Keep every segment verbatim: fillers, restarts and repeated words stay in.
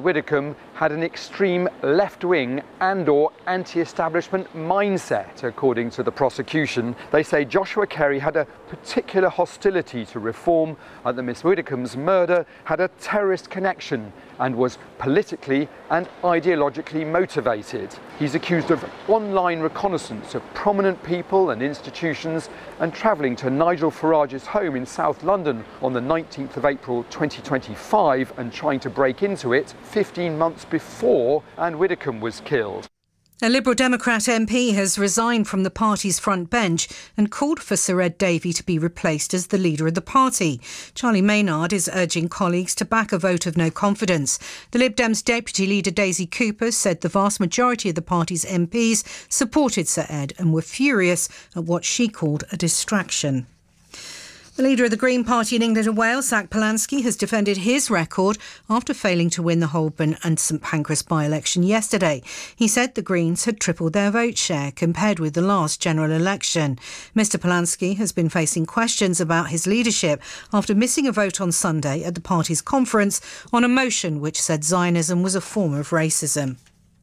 Widdecombe had an extreme left-wing and or anti-establishment mindset, according to the prosecution. They say Joshua Carey had a particular hostility to reform and that Miss Widdecombe's murder had a terrorist connection and was politically and ideologically motivated. He's accused of online reconnaissance of prominent people and institutions and travelling to Nigel Farage's home in South London on the nineteenth of April twenty twenty-five and trying to break into it fifteen months before Anne Widdecombe was killed. A Liberal Democrat M P has resigned from the party's front bench and called for Sir Ed Davey to be replaced as the leader of the party. Charlie Maynard is urging colleagues to back a vote of no confidence. The Lib Dems deputy leader Daisy Cooper said the vast majority of the party's M Ps supported Sir Ed and were furious at what she called a distraction. The leader of the Green Party in England and Wales, Zach Polanski, has defended his record after failing to win the Holborn and St Pancras by-election yesterday. He said the Greens had tripled their vote share compared with the last general election. Mr Polanski has been facing questions about his leadership after missing a vote on Sunday at the party's conference on a motion which said Zionism was a form of racism.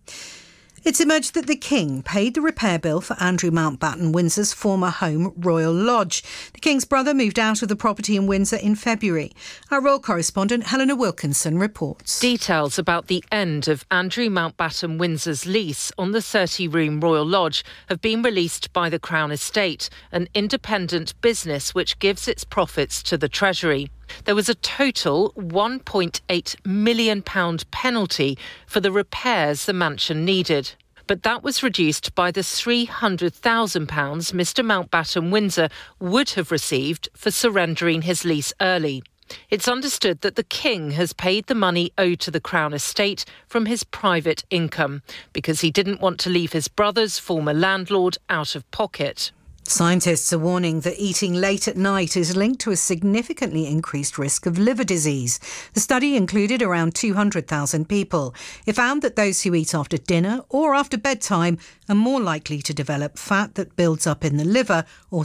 It's emerged that the King paid the repair bill for Andrew Mountbatten Windsor's former home, Royal Lodge. The King's brother moved out of the property in Windsor in February. Our royal correspondent Helena Wilkinson reports. Details about the end of Andrew Mountbatten Windsor's lease on the thirty-room Royal Lodge have been released by the Crown Estate, an independent business which gives its profits to the Treasury. There was a total one point eight million pounds penalty for the repairs the mansion needed. But that was reduced by the three hundred thousand pounds Mr Mountbatten Windsor would have received for surrendering his lease early. It's understood that the King has paid the money owed to the Crown Estate from his private income because he didn't want to leave his brother's former landlord out of pocket. Scientists are warning that eating late at night is linked to a significantly increased risk of liver disease. The study included around two hundred thousand people. It found that those who eat after dinner or after bedtime are more likely to develop fat that builds up in the liver or